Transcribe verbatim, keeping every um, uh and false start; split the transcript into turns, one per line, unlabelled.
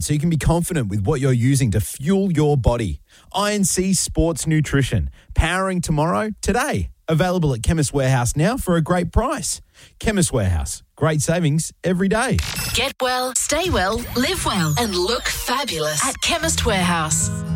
so you can be confident with what you're using to fuel your body. I N C Sports Nutrition, powering tomorrow, today. Available at Chemist Warehouse now for a great price. Chemist Warehouse, great savings every day.
Get well, stay well, live well, and look fabulous at Chemist Warehouse.